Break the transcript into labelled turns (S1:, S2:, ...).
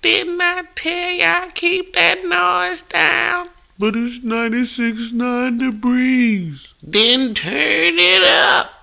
S1: Didn't I tell y'all keep that noise down?
S2: But it's 96.9 degrees.
S1: Then turn it up.